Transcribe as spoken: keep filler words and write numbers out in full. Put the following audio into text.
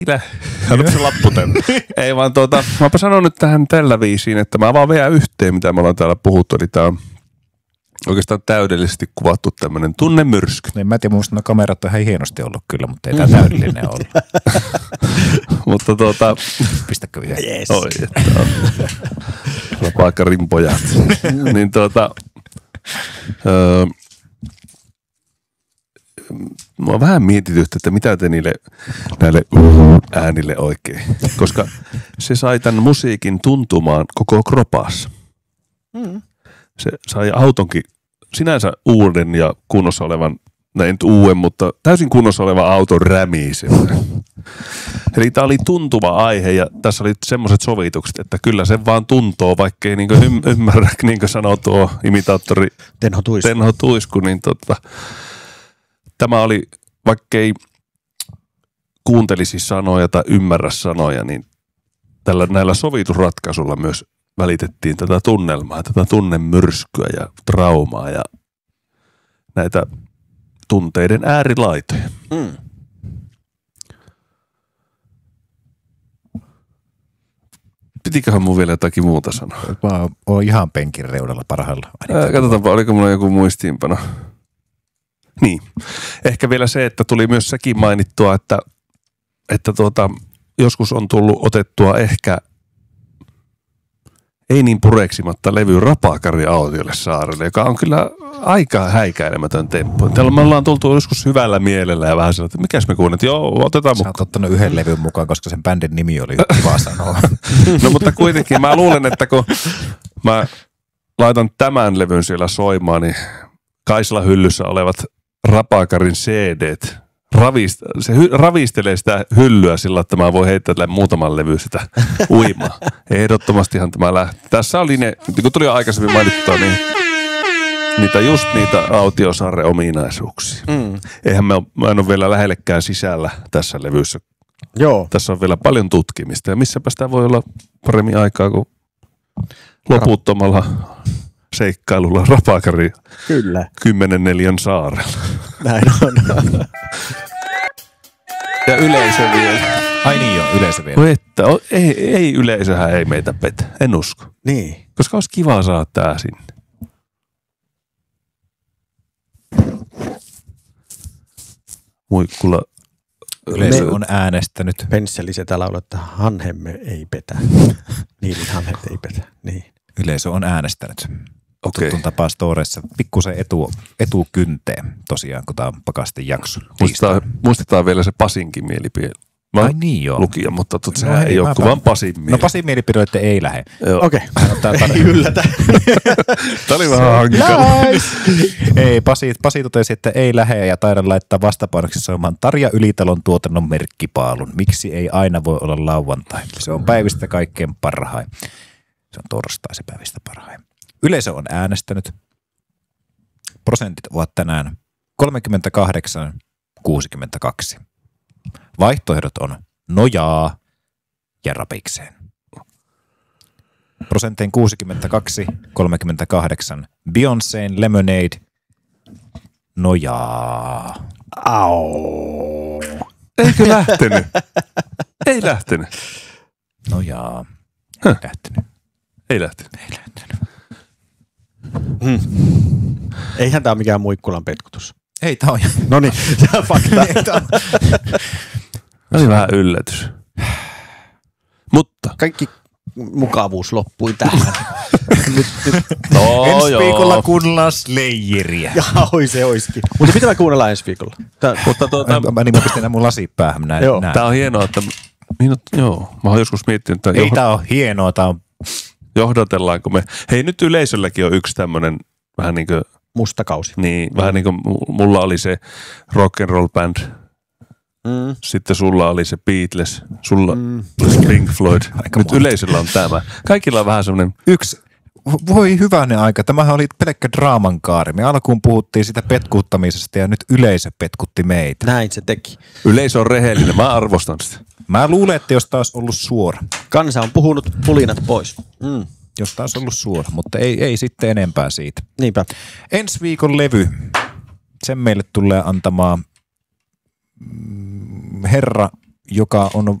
Haluatko se lappu tänne? Ei vaan tuota, mäpä sanon nyt tähän tällä viisiin, että mä vaan vielä yhteen, mitä me ollaan täällä puhuttu, eli tää on oikeastaan täydellisesti kuvattu tämmönen tunnemyrsky. En mä tiedä, musta no kamerat on ihan hienosti ollut kyllä, mutta ei tää täydellinen ollut. Mutta tuota... Pistäkö vielä? Yes. Oi, että on. Rapakarin pojat. Niin tuota... Öö, Mua vähän mietityttä, että mitä te niille näille äänille oikein. Koska se sai tämän musiikin tuntumaan koko kropassa. Mm. Se sai autonkin sinänsä uuden ja kunnossa olevan, no ei nyt uuden, mutta täysin kunnossa olevan auton rämisemään. Eli tämä oli tuntuva aihe ja tässä oli semmoiset sovitukset, että kyllä se vaan tuntoo, vaikkei niinku ym- ymmärrä, niin kuin sanoo tuo imitaattori Tenho Tuisku. Tenho Tuisku, niin tota... Tämä oli, vaikkei kuuntelisi sanoja tai ymmärrä sanoja, niin tällä, näillä sovitusratkaisulla myös välitettiin tätä tunnelmaa, tätä tunnemyrskyä ja traumaa ja näitä tunteiden äärilaitoja. Mm. Pitiköhän mun vielä jotakin muuta sanoa? Mä oon ihan penkin reudalla parhaillaan. Katsotaanpa, oliko mulla joku muistiinpano. Niin. Ehkä vielä se, että tuli myös sekin mainittua, että, että tuota, joskus on tullut otettua ehkä ei niin pureksimatta levy Rapakari autiolle saarelle, joka on kyllä aika häikäilemätön temppu. Täällä me ollaan tultu joskus hyvällä mielellä ja vähän sellainen, että mikäs me kuunnat? Joo, otetaan mukaan. Sä oot ottanut yhden levyn mukaan, koska sen bändin nimi oli kiva sanoa. No mutta kuitenkin mä luulen, että kun mä laitan tämän levyn siellä soimaan, niin Kaisla hyllyssä olevat Rapakarin C D:t, ravist, se hy, ravistelee sitä hyllyä sillä, että mä voin heittää tälle muutaman levy sitä uimaa. Ehdottomastihan tämä lähti. Tässä oli ne, kun tuli jo aikaisemmin mainittua, niin niitä just niitä autiosaaren ominaisuuksia. Mm. Eihän mä, mä en ole vielä lähellekään sisällä tässä levyssä. Joo. Tässä on vielä paljon tutkimista ja missäpä sitä voi olla paremmin aikaa kuin loputtomalla seikkailulla Rapakari. Kyllä. Kymmenen neljän saarella. Näin on. Ja yleisö vielä. Ai niin joo, yleisö vielä. No että, ei, ei yleisöhän ei meitä petä, en usko. Niin. Koska olisi kiva saada tää sinne. Muikkulla. Yleisö on äänestänyt. Pensselisetä laulaa, että hanhemme ei petä. Niilin hanhet ei petä. Niin. Yleisö on äänestänyt. Okei. Tuttuun tapaa storeissa pikkusen etu, etukynteen tosiaan, kun tämä on pakasten jakso. Muistetaan, muistetaan vielä se Pasinkin mielipide. Mä Ai niin joo. Lukija, mutta tot, no sehän hei, ei ole kuin vaan Pasin mielipide. No Pasin mielipide ei lähde. Okei. Okay. Ei yllätä. Tämä oli vähän hankala. Nice. Ei, Pasi, Pasi totesi, että ei lähde ja taidan laittaa vastapainoksi soimaan Tarja Ylitalon tuotannon merkkipaalun. Miksi ei aina voi olla lauantai? Se on päivistä kaikkein parhain. Se on torstai se päivistä parhain. Yleisö on äänestänyt. Prosentit ovat tänään kolmekymmentäkahdeksan kuusikymmentäkaksi. Vaihtoehdot on nojaa ja rapikseen. Prosentein kuusikymmentäkaksi kolmekymmentäkahdeksan. Beyoncé'n Lemonade nojaa. Au. Eikö lähtenyt? Ei lähtenyt. Nojaa. Ei lähtenyt. Ei lähtenyt. Ei lähtenyt. Hmm. Eihän tää ole mikään Muikkulan petkutus. Ei tää on. Noniin, tää on fakta. Oli vähän yllätys. Mutta. Kaikki mukavuus loppui tähän. nyt, nyt. No, ensi joo. viikolla kuunnellaan Slayeriä. Jaa, oi se oiskin. Mutta mitä me kuunnellaan ensi viikolla? Tää, Mutta tuota, mä, niin mä pistin mun lasit päähän. Näin, joo. näin. Tää on hienoa, että minut, joo, mä oon joskus miettinyt, että Ei joh- tää on hienoa, tää on johdatellaanko me. Hei, nyt yleisölläkin on yksi tämmönen vähän niin kuin mustakausi. Niin, vähän niin kuin mulla oli se rock and roll band. Mm. Sitten sulla oli se Beatles, sulla mm. oli Pink Floyd. Aika nyt monta. Yleisöllä on tämä. Kaikilla on vähän semmoinen. Yksi. Voi hyvänen aika. Tämähän oli pelkkä draaman kaari. Me alkuun puhuttiin sitä petkuttamisesta ja nyt yleisö petkutti meitä. Näin se teki. Yleisö on rehellinen. Mä arvostan sitä. Mä luulen, että jos taas ollut suora. Kansa on puhunut pulinat pois. Mm. Jos taas ollut suora, mutta ei, ei sitten enempää siitä. Niinpä. Ensi viikon levy. Sen meille tulee antamaan herra, joka on